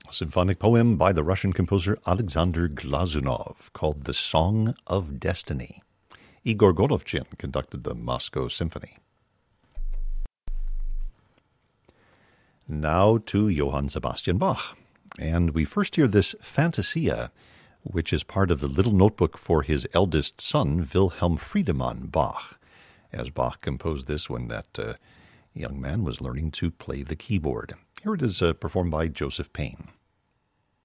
A symphonic poem by the Russian composer Alexander Glazunov called The Song of Destiny. Igor Golovchin conducted the Moscow Symphony. Now to Johann Sebastian Bach. And we first hear this Fantasia, which is part of the little notebook for his eldest son, Wilhelm Friedemann Bach, as Bach composed this when that young man was learning to play the keyboard. Here it is performed by Joseph Payne.